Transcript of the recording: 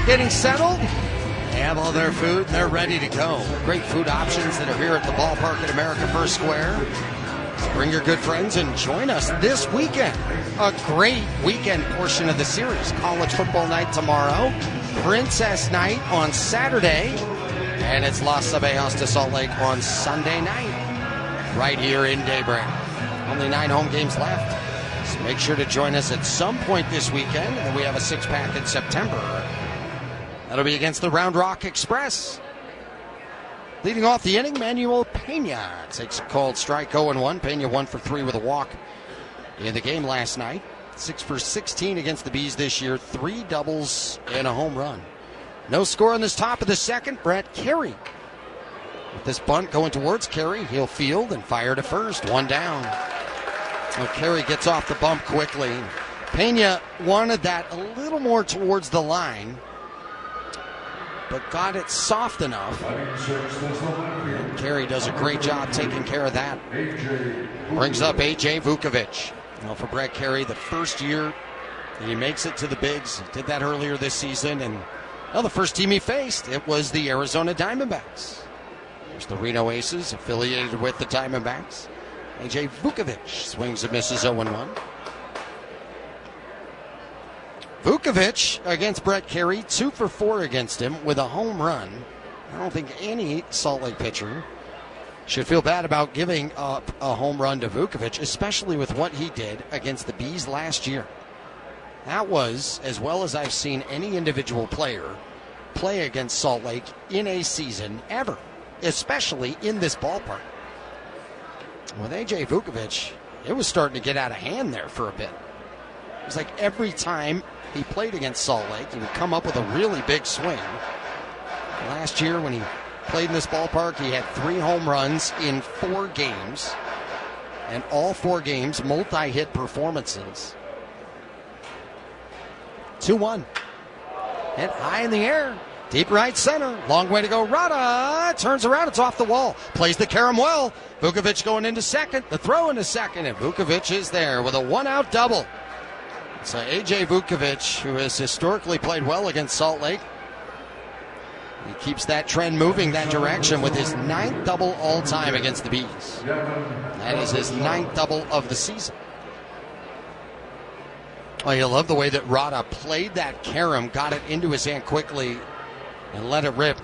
getting settled. They have all their food and they're ready to go. Great food options that are here at the ballpark at America First Square. So bring your good friends and join us this weekend. A great weekend portion of the series. College football night tomorrow. Princess night on Saturday. And it's Los Cabejos de Salt Lake on Sunday night. Right here in Daybreak. Only 9 home games left. So make sure to join us at some point this weekend. And then we have a 6-pack in September. That'll be against the Round Rock Express. Leading off the inning, Manuel Pena takes a called strike, 0-1. Pena 1 for 3 with a walk in the game last night. 6 for 16 against the Bees this year. 3 doubles and a home run. No score on this top of the second. Brett Carey. With this bunt going towards Carey, he'll field and fire to first. 1 down. Well, Carey gets off the bump quickly. Pena wanted that a little more towards the line, but got it soft enough. And Carey does a great job taking care of that. Brings up A.J. Vukovic. Well, for Brett Carey, the first year he makes it to the bigs. He did that earlier this season. And well, the first team he faced, it was the Arizona Diamondbacks. There's the Reno Aces affiliated with the Diamondbacks. A.J. Vukovic swings and misses 0-1. Vukovic against Brett Carey, 2 for 4 against him with a home run. I don't think any Salt Lake pitcher should feel bad about giving up a home run to Vukovic, especially with what he did against the Bees last year. That was as well as I've seen any individual player play against Salt Lake in a season ever, especially in this ballpark. With A.J. Vukovic, it was starting to get out of hand there for a bit. It was like every time he played against Salt Lake, he would come up with a really big swing. Last year when he played in this ballpark, he had 3 home runs in 4 games. And all 4 games, multi-hit performances. 2-1. Hit high in the air. Deep right center. Long way to go. Rada turns around. It's off the wall. Plays the carom well. Vukovic going into second. The throw into second. And Vukovic is there with a 1-out double. So A.J. Vukovic, who has historically played well against Salt Lake, he keeps that trend moving that direction with his 9th double all-time against the Bees. That is his 9th double of the season. Oh, you love the way that Rada played that carom, got it into his hand quickly, and let it rip.